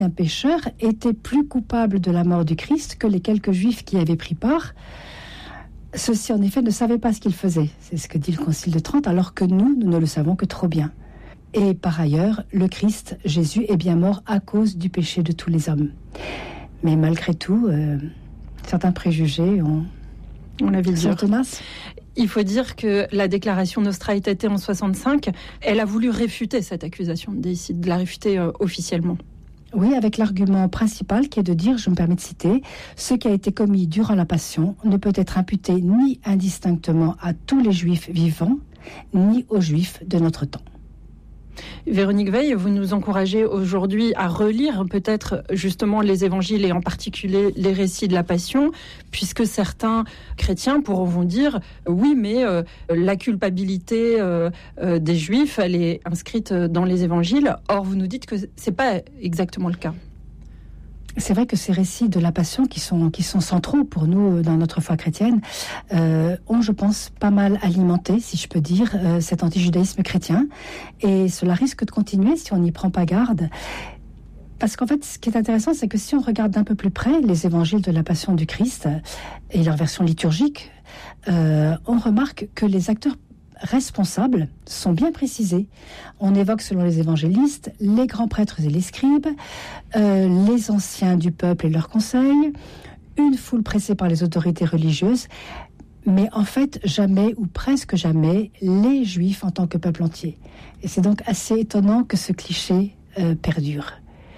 Un pécheur était plus coupable de la mort du Christ que les quelques Juifs qui y avaient pris part. Ceux-ci, en effet, ne savaient pas ce qu'ils faisaient. C'est ce que dit le Concile de Trente, alors que nous ne le savons que trop bien. Et par ailleurs, le Christ, Jésus, est bien mort à cause du péché de tous les hommes. Mais malgré tout, certains préjugés ont la vie dure. Tenace. Il faut dire que la déclaration Nostra Aetate en 65, elle a voulu réfuter cette accusation de déicide, de la réfuter officiellement. Oui, avec l'argument principal qui est de dire, je me permets de citer, « Ce qui a été commis durant la Passion ne peut être imputé ni indistinctement à tous les Juifs vivants, ni aux Juifs de notre temps. » Véronique Veil, vous nous encouragez aujourd'hui à relire peut-être justement les évangiles et en particulier les récits de la Passion, puisque certains chrétiens pourront vous dire oui, mais la culpabilité des Juifs, elle est inscrite dans les évangiles. Or, vous nous dites que c'est pas exactement le cas. C'est vrai que ces récits de la Passion qui sont centraux pour nous dans notre foi chrétienne ont, je pense, pas mal alimenté, si je peux dire, cet antijudaïsme chrétien. Et cela risque de continuer si on n'y prend pas garde. Parce qu'en fait, ce qui est intéressant, c'est que si on regarde d'un peu plus près les évangiles de la Passion du Christ et leur version liturgique, on remarque que les acteurs responsables sont bien précisés. On évoque, selon les évangélistes, les grands prêtres et les scribes, les anciens du peuple et leurs conseils, une foule pressée par les autorités religieuses, mais en fait, jamais ou presque jamais, les Juifs en tant que peuple entier. Et c'est donc assez étonnant que ce cliché perdure.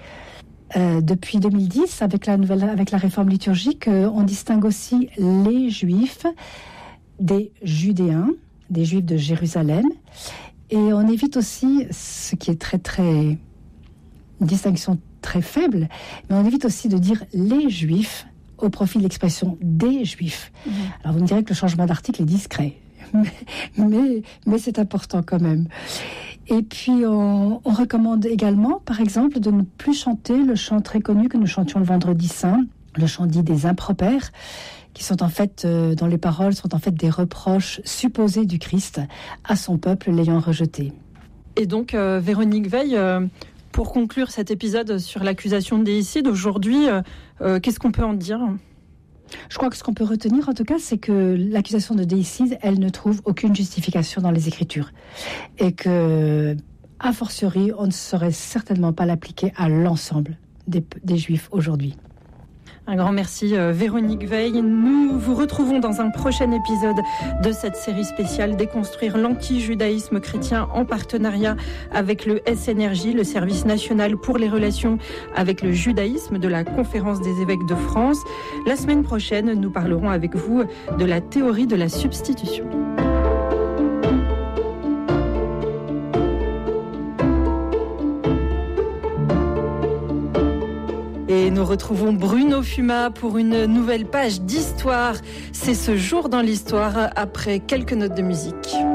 Depuis 2010, avec la réforme liturgique, on distingue aussi les Juifs des Judéens, des Juifs de Jérusalem, et on évite aussi, ce qui est une distinction très faible, mais on évite aussi de dire les Juifs au profit de l'expression des Juifs. Alors vous me direz que le changement d'article est discret, mais c'est important quand même. Et puis on recommande également, par exemple, de ne plus chanter le chant très connu que nous chantions le vendredi saint, le chant dit des impropères, qui sont en fait, dans les paroles, sont en fait des reproches supposés du Christ à son peuple l'ayant rejeté. Et donc, Véronique Veil, pour conclure cet épisode sur l'accusation de déicide, aujourd'hui, qu'est-ce qu'on peut en dire ? Je crois que ce qu'on peut retenir, en tout cas, c'est que l'accusation de déicide, elle ne trouve aucune justification dans les Écritures. Et que, a fortiori, on ne saurait certainement pas l'appliquer à l'ensemble des Juifs aujourd'hui. Un grand merci Véronique Veil. Nous vous retrouvons dans un prochain épisode de cette série spéciale Déconstruire l'anti-judaïsme chrétien en partenariat avec le SNRJ, le Service national pour les relations avec le judaïsme de la Conférence des évêques de France. La semaine prochaine, nous parlerons avec vous de la théorie de la substitution. Et nous retrouvons Bruno Fuma pour une nouvelle page d'histoire. C'est ce jour dans l'histoire après quelques notes de musique.